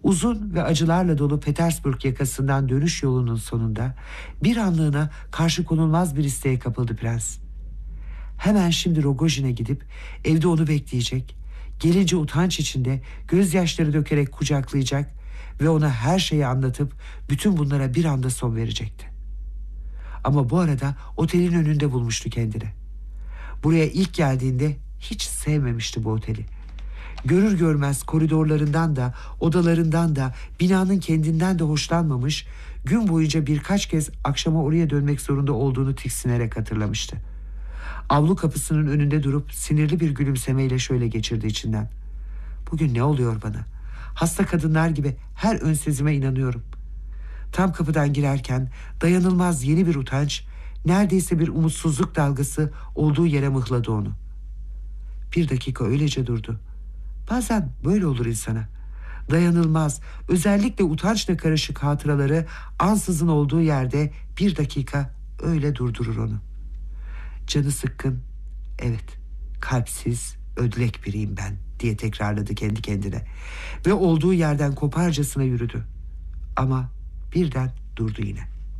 Uzun ve acılarla dolu Petersburg yakasından dönüş yolunun sonunda bir anlığına karşı konulmaz bir isteğe kapıldı prens. Hemen şimdi Rogojin'e gidip evde onu bekleyecek, gelince utanç içinde gözyaşları dökerek kucaklayacak ve ona her şeyi anlatıp bütün bunlara bir anda son verecekti. Ama bu arada otelin önünde bulmuştu kendini. Buraya ilk geldiğinde hiç sevmemişti bu oteli. Görür görmez koridorlarından da, odalarından da, binanın kendinden de hoşlanmamış, gün boyunca birkaç kez akşama oraya dönmek zorunda olduğunu tiksinerek hatırlamıştı. Avlu kapısının önünde durup sinirli bir gülümsemeyle şöyle geçirdi içinden: "Bugün ne oluyor bana? Hasta kadınlar gibi her ön sezime inanıyorum." Tam kapıdan girerken dayanılmaz yeni bir utanç, neredeyse bir umutsuzluk dalgası olduğu yere mıhladı onu. Bir dakika öylece durdu. Bazen böyle olur insana. Dayanılmaz, özellikle utançla karışık hatıraları ansızın olduğu yerde bir dakika öyle durdurur onu. Canı sıkkın, evet, kalpsiz, ödlek biriyim ben diye tekrarladı kendi kendine. Ve olduğu yerden koparcasına yürüdü. Ama birden durdu yine.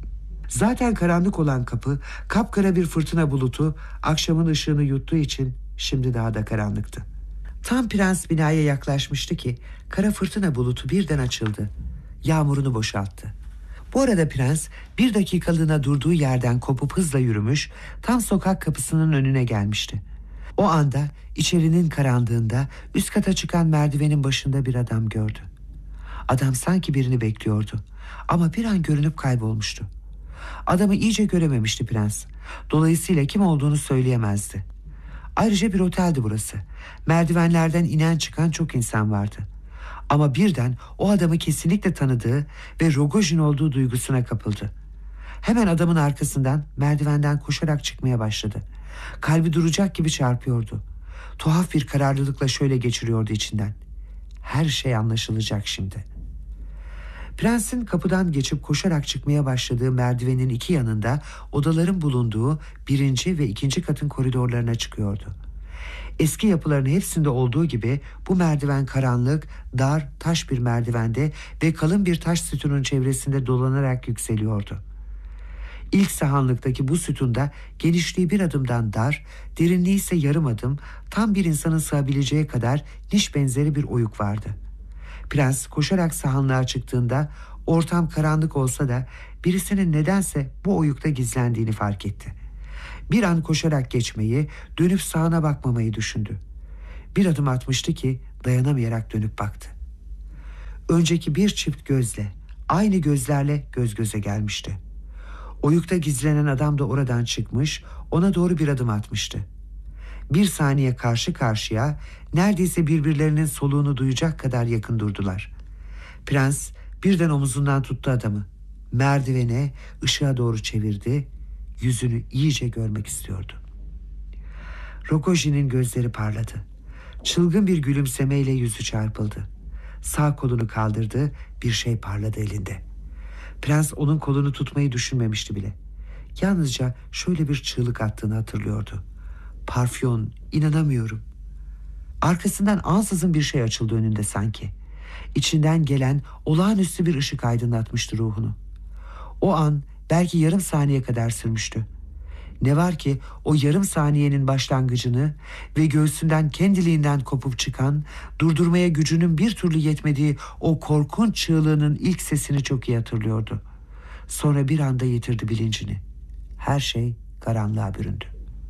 Zaten karanlık olan kapı, kapkara bir fırtına bulutu akşamın ışığını yuttuğu için şimdi daha da karanlıktı. Tam prens binaya yaklaşmıştı ki kara fırtına bulutu birden açıldı. Yağmurunu boşalttı. Bu arada prens bir dakikalığına durduğu yerden kopup hızla yürümüş, tam sokak kapısının önüne gelmişti. O anda içerinin karanlığında üst kata çıkan merdivenin başında bir adam gördü. Adam sanki birini bekliyordu ama bir an görünüp kaybolmuştu. Adamı iyice görememişti prens. Dolayısıyla kim olduğunu söyleyemezdi. Ayrıca bir oteldi burası. Merdivenlerden inen çıkan çok insan vardı. Ama birden o adamı kesinlikle tanıdığı ve Rogojin olduğu duygusuna kapıldı. Hemen adamın arkasından merdivenden koşarak çıkmaya başladı. Kalbi duracak gibi çarpıyordu. Tuhaf bir kararlılıkla şöyle geçiriyordu içinden: her şey anlaşılacak şimdi. Prensin kapıdan geçip koşarak çıkmaya başladığı merdivenin iki yanında odaların bulunduğu 1. ve 2. katın koridorlarına çıkıyordu. Eski yapıların hepsinde olduğu gibi bu merdiven karanlık, dar, taş bir merdivende ve kalın bir taş sütunun çevresinde dolanarak yükseliyordu. İlk sahanlıktaki bu sütunda genişliği bir adımdan dar, derinliği ise yarım adım, tam bir insanın sığabileceği kadar niş benzeri bir oyuk vardı. Prens koşarak sahanlığa çıktığında ortam karanlık olsa da birisinin nedense bu oyukta gizlendiğini fark etti. Bir an koşarak geçmeyi, dönüp sağına bakmamayı düşündü. Bir adım atmıştı ki dayanamayarak dönüp baktı. Önceki bir çift gözle, aynı gözlerle göz göze gelmişti. Oyukta gizlenen adam da oradan çıkmış, ona doğru bir adım atmıştı. Bir saniye karşı karşıya, neredeyse birbirlerinin soluğunu duyacak kadar yakın durdular. Prens birden omuzundan tuttu adamı. Merdivene, ışığa doğru çevirdi. Yüzünü iyice görmek istiyordu. Rogojin'in gözleri parladı. Çılgın bir gülümsemeyle yüzü çarpıldı. Sağ kolunu kaldırdı, bir şey parladı elinde. Prens onun kolunu tutmayı düşünmemişti bile. Yalnızca şöyle bir çığlık attığını hatırlıyordu: "Parfyon, inanamıyorum." Arkasından ansızın bir şey açıldı önünde sanki. İçinden gelen olağanüstü bir ışık aydınlatmıştı ruhunu. O an belki yarım saniye kadar sürmüştü. Ne var ki o yarım saniyenin başlangıcını ve göğsünden kendiliğinden kopup çıkan, durdurmaya gücünün bir türlü yetmediği o korkunç çığlığının ilk sesini çok iyi hatırlıyordu. Sonra bir anda yitirdi bilincini. Her şey karanlığa büründü.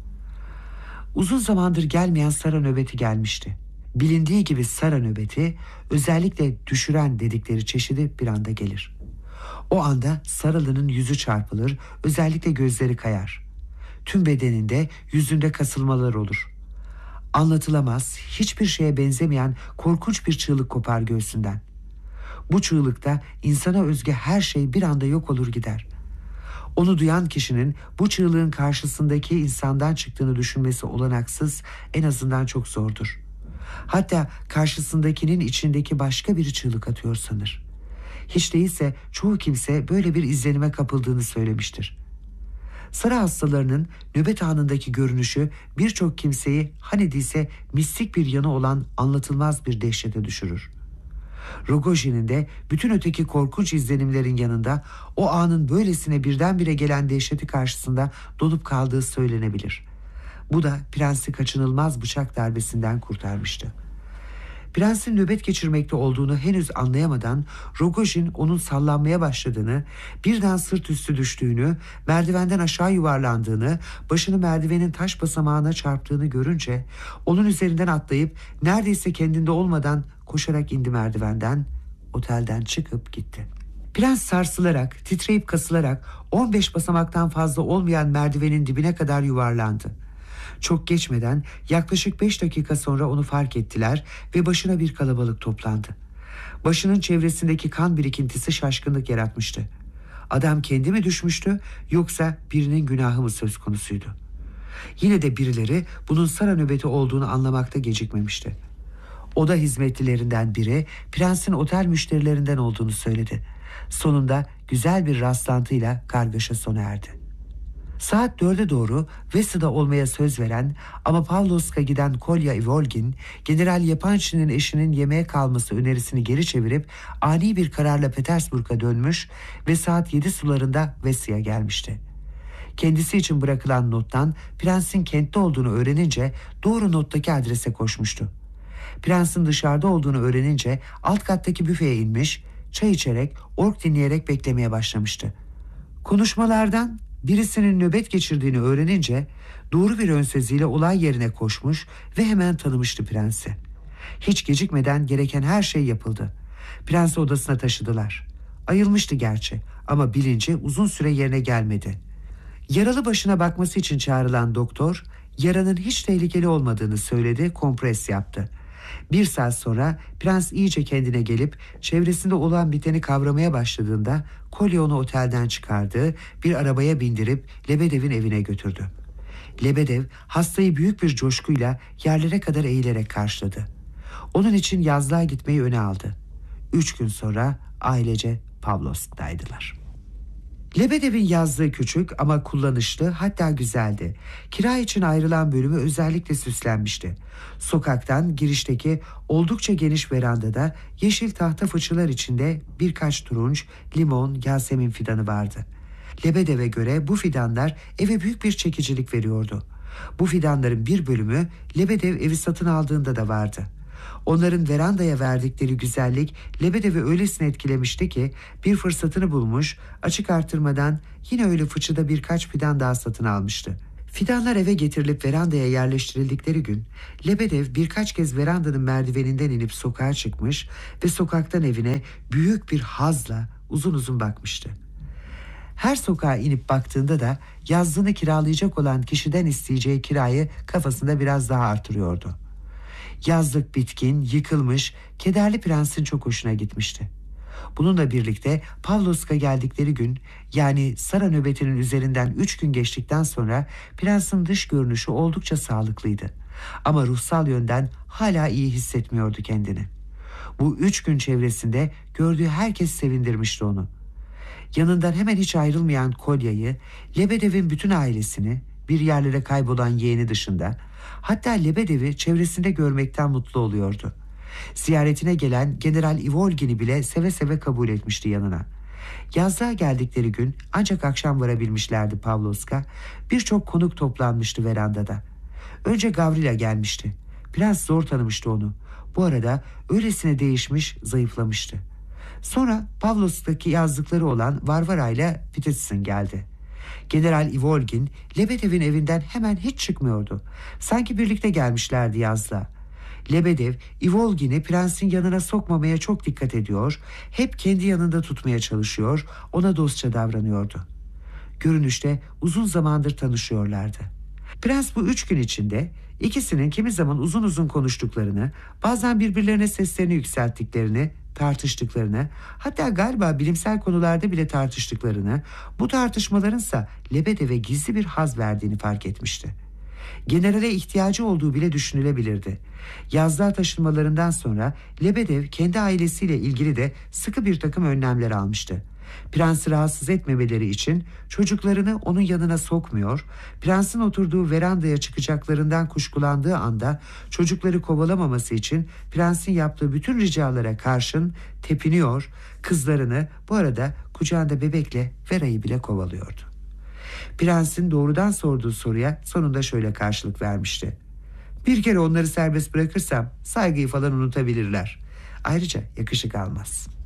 Uzun zamandır gelmeyen Sara nöbeti gelmişti. Bilindiği gibi Sara nöbeti özellikle düşüren dedikleri çeşidi bir anda gelir. O anda Saralı'nın yüzü çarpılır, özellikle gözleri kayar. Tüm bedeninde, yüzünde kasılmalar olur. Anlatılamaz, hiçbir şeye benzemeyen korkunç bir çığlık kopar göğsünden. Bu çığlıkta insana özgü her şey bir anda yok olur gider. Onu duyan kişinin bu çığlığın karşısındaki insandan çıktığını düşünmesi olanaksız, en azından çok zordur. Hatta karşısındakinin içindeki başka biri çığlık atıyor sanır. Hiç değilse çoğu kimse böyle bir izlenime kapıldığını söylemiştir. Sara hastalarının nöbet anındaki görünüşü birçok kimseyi hani değilse mistik bir yanı olan anlatılmaz bir dehşete düşürür. Rogojin'in de bütün öteki korkunç izlenimlerin yanında o anın böylesine birdenbire gelen dehşeti karşısında donup kaldığı söylenebilir. Bu da prensi kaçınılmaz bıçak darbesinden kurtarmıştı. Prensin nöbet geçirmekte olduğunu henüz anlayamadan Rogojin onun sallanmaya başladığını, birden sırt üstü düştüğünü, merdivenden aşağı yuvarlandığını, başını merdivenin taş basamağına çarptığını görünce onun üzerinden atlayıp neredeyse kendinde olmadan koşarak indi merdivenden, otelden çıkıp gitti. Prens sarsılarak, titreyip kasılarak 15 basamaktan fazla olmayan merdivenin dibine kadar yuvarlandı. Çok geçmeden yaklaşık 5 dakika sonra onu fark ettiler ve başına bir kalabalık toplandı. Başının çevresindeki kan birikintisi şaşkınlık yaratmıştı. Adam kendi mi düşmüştü yoksa birinin günahı mı söz konusuydu? Yine de birileri bunun Sara nöbeti olduğunu anlamakta gecikmemişti. Oda hizmetlilerinden biri prensin otel müşterilerinden olduğunu söyledi. Sonunda güzel bir rastlantıyla kargaşa sona erdi. Saat 4'e doğru Vesa'da olmaya söz veren ama Pavlovsk'a giden Kolya Ivolgin, General Yapançi'nin eşinin yemeğe kalması önerisini geri çevirip ani bir kararla Petersburg'a dönmüş ve saat 7 sularında Vesa'ya gelmişti. Kendisi için bırakılan nottan prensin kentte olduğunu öğrenince doğru nottaki adrese koşmuştu. Prensin dışarıda olduğunu öğrenince alt kattaki büfeye inmiş, çay içerek, ork dinleyerek beklemeye başlamıştı. Konuşmalardan birisinin nöbet geçirdiğini öğrenince doğru bir önseziyle olay yerine koşmuş ve hemen tanımıştı prensi. Hiç gecikmeden gereken her şey yapıldı. Prensi odasına taşıdılar. Ayılmıştı gerçi ama bilinci uzun süre yerine gelmedi. Yaralı başına bakması için çağrılan doktor, yaranın hiç tehlikeli olmadığını söyledi, kompres yaptı. 1 saat sonra prens iyice kendine gelip çevresinde olan biteni kavramaya başladığında Kolya onu otelden çıkardı, bir arabaya bindirip Lebedev'in evine götürdü. Lebedev hastayı büyük bir coşkuyla yerlere kadar eğilerek karşıladı. Onun için yazlığa gitmeyi öne aldı. 3 gün sonra ailece Pavlovsk'taydılar. Lebedev'in yazlığı küçük ama kullanışlı, hatta güzeldi. Kira için ayrılan bölümü özellikle süslenmişti. Sokaktan girişteki oldukça geniş verandada yeşil tahta fıçılar içinde birkaç turunç, limon, yasemin fidanı vardı. Lebedev'e göre bu fidanlar eve büyük bir çekicilik veriyordu. Bu fidanların bir bölümü Lebedev evi satın aldığında da vardı. Onların verandaya verdikleri güzellik Lebedev'i öylesine etkilemişti ki bir fırsatını bulmuş, açık artırmadan yine öyle fıçıda birkaç fidan daha satın almıştı. Fidanlar eve getirilip verandaya yerleştirildikleri gün Lebedev birkaç kez verandanın merdiveninden inip sokağa çıkmış ve sokaktan evine büyük bir hazla uzun uzun bakmıştı. Her sokağa inip baktığında da yazlığını kiralayacak olan kişiden isteyeceği kirayı kafasında biraz daha artırıyordu. Yazlık bitkin, yıkılmış, kederli prensin çok hoşuna gitmişti. Bununla birlikte Pavlovsk'a geldikleri gün, yani Sara nöbetinin üzerinden 3 gün geçtikten sonra prensin dış görünüşü oldukça sağlıklıydı. Ama ruhsal yönden hala iyi hissetmiyordu kendini. Bu 3 gün çevresinde gördüğü herkes sevindirmişti onu. Yanından hemen hiç ayrılmayan Kolya'yı, Lebedev'in bütün ailesini, bir yerlere kaybolan yeğeni dışında, hatta Lebedev'i çevresinde görmekten mutlu oluyordu. Ziyaretine gelen General Ivolgin'i bile seve seve kabul etmişti yanına. Yazlığa geldikleri gün ancak akşam varabilmişlerdi Pavlovsk'a. Birçok konuk toplanmıştı verandada. Önce Gavrila gelmişti. Prens zor tanımıştı onu. Bu arada öylesine değişmiş, zayıflamıştı. Sonra Pavlovsk'taki yazlıkları olan Varvara ile Vitezsin geldi. General Ivolgin, Lebedev'in evinden hemen hiç çıkmıyordu. Sanki birlikte gelmişlerdi yazlığa. Lebedev, Ivolgin'i prensin yanına sokmamaya çok dikkat ediyor, hep kendi yanında tutmaya çalışıyor, ona dostça davranıyordu. Görünüşte uzun zamandır tanışıyorlardı. Prens bu 3 gün içinde ikisinin kimi zaman uzun uzun konuştuklarını, bazen birbirlerine seslerini yükselttiklerini, tartıştıklarını, hatta galiba bilimsel konularda bile tartıştıklarını, bu tartışmalarınsa Lebedev'e gizli bir haz verdiğini fark etmişti. Generale ihtiyacı olduğu bile düşünülebilirdi. Yazlığa taşınmalarından sonra Lebedev kendi ailesiyle ilgili de sıkı bir takım önlemler almıştı. Prensi rahatsız etmemeleri için çocuklarını onun yanına sokmuyor, prensin oturduğu verandaya çıkacaklarından kuşkulandığı anda çocukları kovalamaması için prensin yaptığı bütün ricalara karşın tepiniyor, kızlarını, bu arada kucağında bebekle Vera'yı bile kovalıyordu. Prensin doğrudan sorduğu soruya sonunda şöyle karşılık vermişti: "Bir kere onları serbest bırakırsam saygıyı falan unutabilirler. Ayrıca yakışık almaz."